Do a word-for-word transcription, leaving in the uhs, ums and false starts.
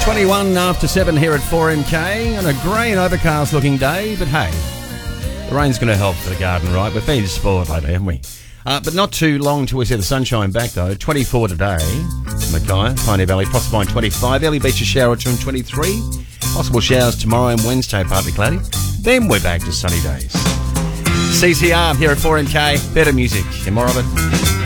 twenty-one after seven here at four M K on a grey and overcast looking day, but hey, the rain's going to help for the garden, right? We've been spoiled lately, haven't we? Uh, but not too long till we see the sunshine back, though. twenty-four today, Mackay, Pioneer Valley, possible twenty-five, early beaches shower to twenty-three, possible showers tomorrow and Wednesday, partly cloudy. Then we're back to sunny days. C C R here at four M K, better music and more of it.